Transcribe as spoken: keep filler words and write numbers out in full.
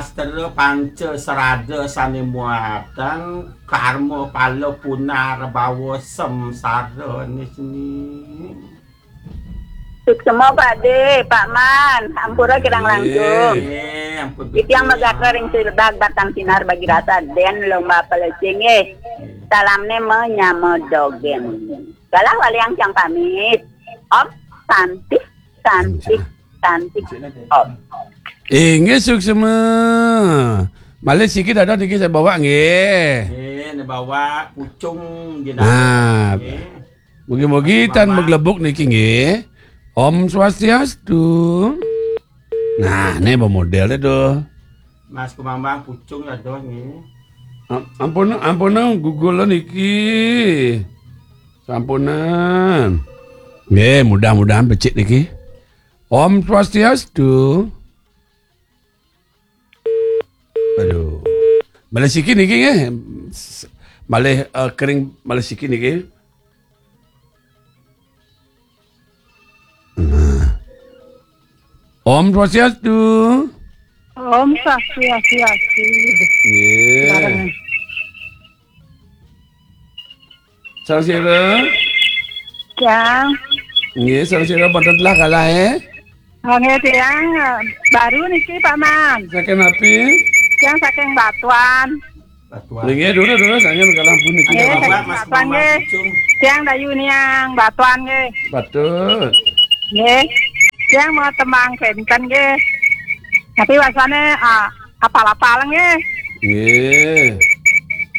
Sastra panca serada sane muatan karma pala punar bawa samsara ni sini. Suksema Pak De, Pak Man, ampura kirang langsung. Eh, ampun. Itu yang megakar ring sirdag batang sinar bagi rasa den lomba pelecing eh. Salamnya menyama dogen. Galah wali yang cang pamit. Om, cantik, cantik, cantik. Om. Eh, nge suksema. Malah sikit ada dikit saya bawa nge. Eh, ni bawa pucung dia Nah, dah. Mugi-mugi tan meglebuk niki nge. Om Swastiastu. Nah, ini model itu. Mas Kumambang pucung ada ni. Am- Ampun, ampun, Google niki. Sampunan. Nge, mudah-mudahan becik niki. Om Swastiastu. Aduh. Malah sikit niki nge. Malah uh, kering malah sikit niki. Om Swastiastu. Om Swastiastu. Yeah. Sarang sira. Yang Nggih, sarang sira boten telah kalah eh. Nge tiang baru niki Pak Man. Saking api. Yang saking batuan. Batuan. Nggih, dulu dulu sangen kalah pun niki. Eh, Bawa saking Mas batuan Kumambang nge. pucung. Tiang dayu niang batuan nge. Patut. Nge. Tiang mau temang kenten nge. Tapi wasane ah apal-apal nge. Nggih.